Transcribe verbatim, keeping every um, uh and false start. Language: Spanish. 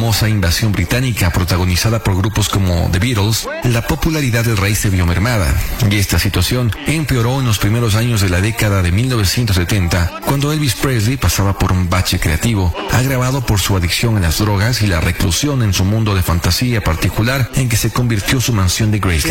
famosa invasión británica protagonizada por grupos como The Beatles, la popularidad del rey se vio mermada, y esta situación empeoró en los primeros años de la década de mil novecientos setenta, cuando Elvis Presley pasaba por un bache creativo, agravado por su adicción a las drogas y la reclusión en su mundo de fantasía particular en que se convirtió su mansión de Graceland.